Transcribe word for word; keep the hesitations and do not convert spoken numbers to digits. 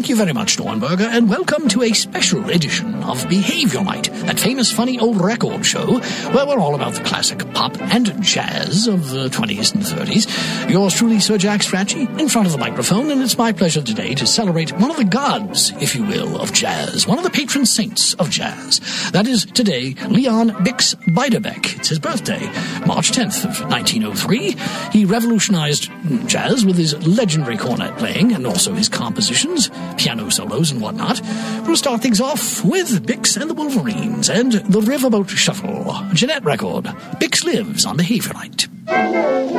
Thank you very much, Dornberger, and welcome to a special edition of Behavior Night, that famous funny old record show where we're all about the classic pop and jazz of the twenties and thirties. Yours truly, Sir Jack Strachey, in front of the microphone, and it's my pleasure today to celebrate one of the gods, if you will, of jazz, one of the patron saints of jazz. That is today Leon Bix Beiderbecke. It's his birthday, March tenth of nineteen oh three. He revolutionized jazz with his legendary cornet playing and also his compositions, piano solos and whatnot. We'll start things off with Bix and the Wolverines and the Riverboat Shuffle, a Jeanette record. Bix lives on Behavior Night.